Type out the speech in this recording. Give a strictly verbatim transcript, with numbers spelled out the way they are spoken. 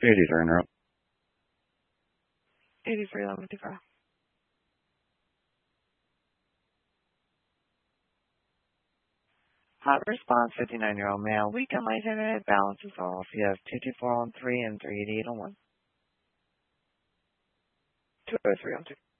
eighty-three in a row. eighty-three, eleven fifty-five. Hot response, fifty-nine-year-old male. Weekend light internet balance is off. You have two two four on three and three eighty-eight on one. two oh three on two.